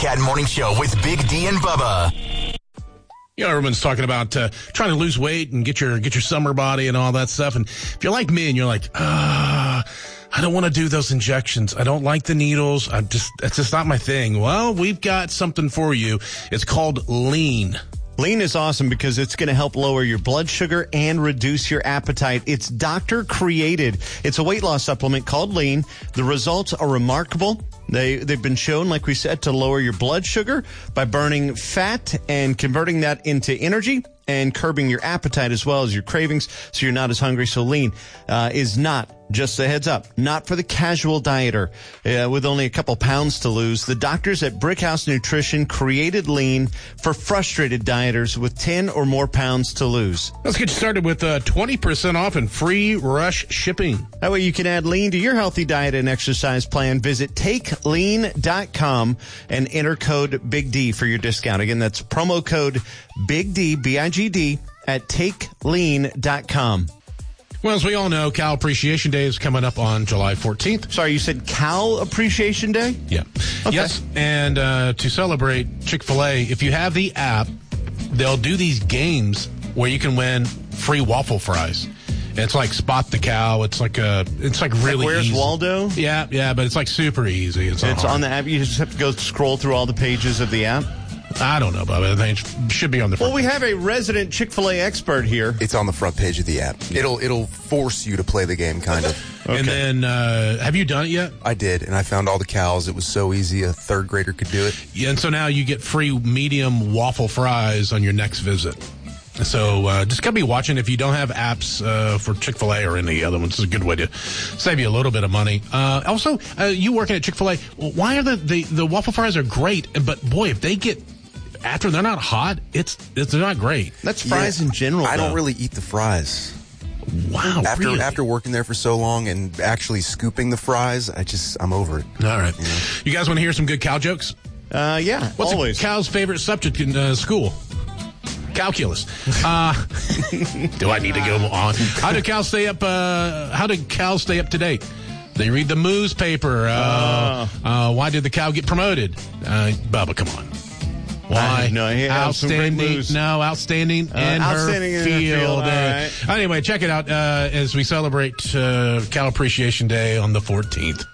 Cat Morning Show with Big D and Bubba. You know, everyone's talking about trying to lose weight and get your summer body and all that stuff. And if you're like me and you're like, I don't want to do those injections. I don't like the needles. It's just not my thing. Well, we've got something for you. It's called Lean. Lean is awesome because it's going to help lower your blood sugar and reduce your appetite. It's doctor created. It's a weight loss supplement called Lean. The results are remarkable. They've been shown, like we said, to lower your blood sugar by burning fat and converting that into energy and curbing your appetite as well as your cravings so you're not as hungry. So Lean is not, just a heads up, not for the casual dieter with only a couple pounds to lose. The doctors at Brickhouse Nutrition created Lean for frustrated dieters with 10 or more pounds to lose. Let's get started with 20% off and free rush shipping. That way you can add Lean to your healthy diet and exercise plan. Visit TakeLean.com and enter code Big D for your discount. Again, that's promo code Big D, B-I-G-D, at TakeLean.com. Well, as we all know, Cow Appreciation Day is coming up on July 14th. Sorry, you said Cow Appreciation Day? Yeah. Okay. Yes, and to celebrate Chick-fil-A, if you have the app, they'll do these games where you can win free waffle fries. It's like Spot the Cow. It's like really like Where's easy. Waldo? Yeah, but it's like super easy. It's on the app. You just have to go scroll through all the pages of the app. I don't know, Bob. I think it should be on the front. Well, we have a resident Chick-fil-A expert here. It's on the front page of the app. It'll force you to play the game, kind of. Okay. And then, have you done it yet? I did, and I found all the cows. It was so easy, a third grader could do it. Yeah, and so now you get free medium waffle fries on your next visit. So just gotta be watching. If you don't have apps for Chick-fil-A or any other ones, it's a good way to save you a little bit of money. Also, you working at Chick-fil-A, why are the waffle fries are great, but boy, if they get after they're not hot, they're not great. That's fries in general. I don't really eat the fries. Wow. After working there for so long and actually scooping the fries, I'm over it. All right. You guys want to hear some good cow jokes? Yeah. What's always. a cow's favorite subject in school? Calculus. Do I need to go on? How do cows stay up to date? They read the Moose paper. Why did the cow get promoted? Bubba, come on. Why? No, outstanding. Outstanding in outstanding her field. All right. Anyway, check it out as we celebrate Cow Appreciation Day on the 14th.